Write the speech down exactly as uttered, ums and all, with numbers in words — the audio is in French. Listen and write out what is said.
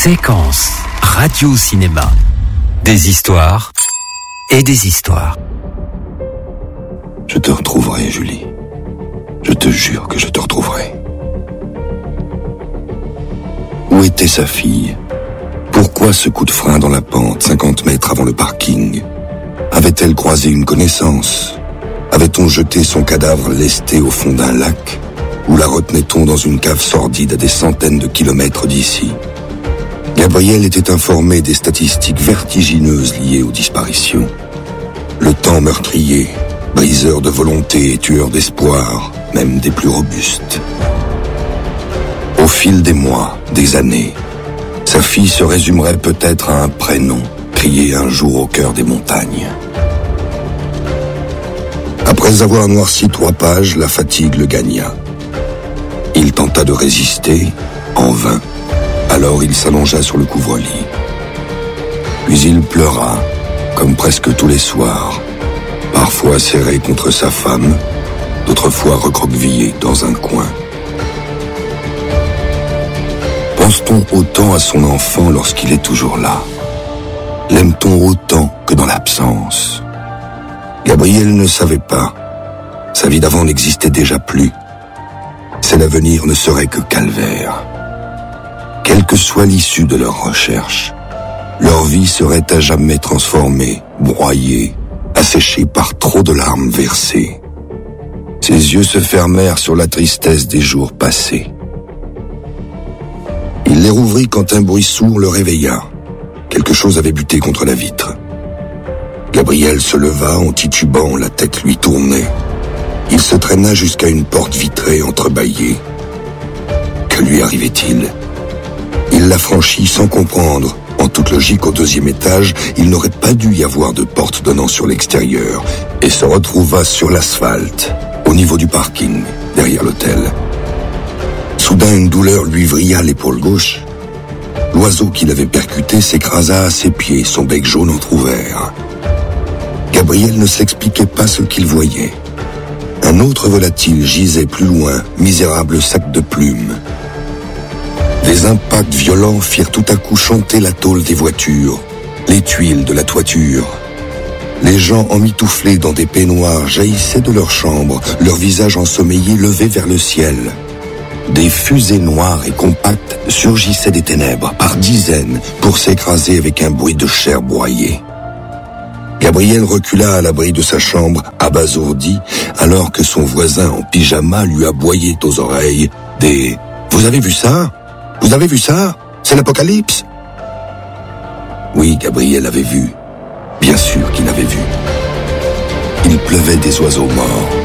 Séquence radio-cinéma. Des histoires et des histoires. Je te retrouverai, Julie. Je te jure que je te retrouverai. Où était sa fille? Pourquoi ce coup de frein dans la pente, cinquante mètres avant le parking? Avait-elle croisé une connaissance? Avait-on jeté son cadavre lesté au fond d'un lac? Ou la retenait-on dans une cave sordide à des centaines de kilomètres d'ici? Gabriel était informé des statistiques vertigineuses liées aux disparitions. Le temps meurtrier, briseur de volonté et tueur d'espoir, même des plus robustes. Au fil des mois, des années, sa fille se résumerait peut-être à un prénom, crié un jour au cœur des montagnes. Après avoir noirci trois pages, la fatigue le gagna. Il tenta de résister, en vain. Alors il s'allongea sur le couvre-lit. Puis il pleura, comme presque tous les soirs, parfois serré contre sa femme, d'autres fois recroquevillé dans un coin. Pense-t-on autant à son enfant lorsqu'il est toujours là? L'aime-t-on autant que dans l'absence? Gabriel ne savait pas. Sa vie d'avant n'existait déjà plus. Ses l'avenir ne serait que calvaire. Quelle que soit l'issue de leur recherche, leur vie serait à jamais transformée, broyée, asséchée par trop de larmes versées. Ses yeux se fermèrent sur la tristesse des jours passés. Il les rouvrit quand un bruit sourd le réveilla. Quelque chose avait buté contre la vitre. Gabriel se leva en titubant, la tête lui tournait. Il se traîna jusqu'à une porte vitrée entrebâillée. Que lui arrivait-il? Il la franchit sans comprendre. En toute logique, au deuxième étage, il n'aurait pas dû y avoir de porte donnant sur l'extérieur, et se retrouva sur l'asphalte, au niveau du parking, derrière l'hôtel. Soudain, une douleur lui vrilla l'épaule gauche. L'oiseau qui l'avait percuté s'écrasa à ses pieds, son bec jaune entrouvert. Gabriel ne s'expliquait pas ce qu'il voyait. Un autre volatile gisait plus loin, misérable sac de plumes. Des impacts violents firent tout à coup chanter la tôle des voitures, les tuiles de la toiture. Les gens emmitouflés dans des peignoirs jaillissaient de leurs chambres, leurs visages ensommeillés levés vers le ciel. Des fusées noires et compactes surgissaient des ténèbres par dizaines pour s'écraser avec un bruit de chair broyée. Gabriel recula à l'abri de sa chambre, abasourdi, alors que son voisin en pyjama lui aboyait aux oreilles des « Vous avez vu ça? Vous avez vu ça? C'est l'apocalypse !» Oui, Gabriel avait vu. Bien sûr qu'il avait vu. Il pleuvait des oiseaux morts.